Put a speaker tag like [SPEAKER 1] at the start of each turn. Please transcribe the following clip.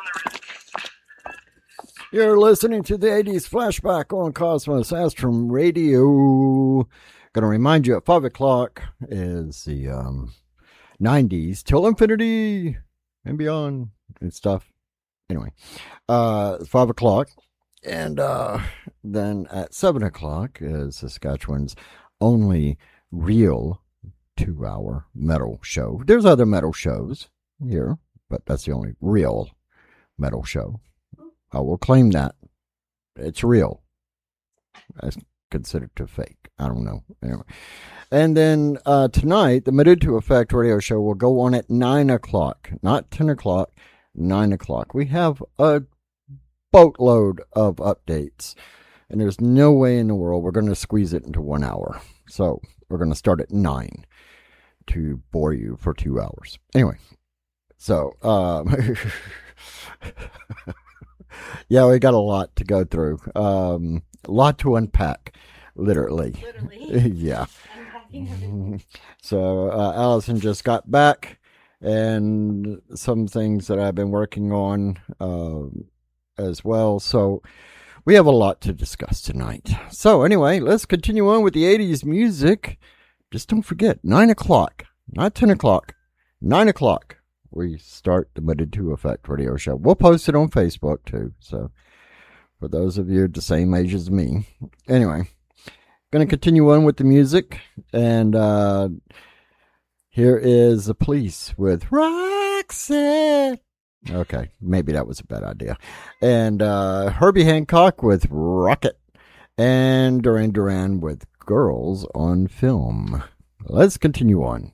[SPEAKER 1] You're listening to the 80s Flashback on Cosmos Astrum Radio. Gonna remind you at 5 o'clock is the 90s till infinity and beyond and stuff. Anyway, 5 o'clock. And then at 7 o'clock is Saskatchewan's only real 2-hour metal show. There's other metal shows here, but that's the only real metal show. I will claim that. It's real. That's considered to fake. I don't know. Anyway. And then tonight, the Mid to Effect radio show will go on at 9 o'clock. Not 10 o'clock, 9 o'clock. We have a boatload of updates. And there's no way in the world we're going to squeeze it into 1 hour. So we're going to start at 9 to bore you for 2 hours. Anyway. So, yeah, we got a lot to go through. A lot to unpack, literally. Yeah. So Allison just got back, and some things that I've been working on as well. So we have a lot to discuss tonight. So anyway, let's continue on with the 80s music. Just don't forget, 9 o'clock, not 10 o'clock, 9 o'clock. We start the Mid to Effect radio show. We'll post it on Facebook too. So for those of you the same age as me. Anyway, going to continue on with the music. And here is the Police with Roxanne. Okay, maybe that was a bad idea. And Herbie Hancock with Rocket. And Duran Duran with Girls on Film. Let's continue on.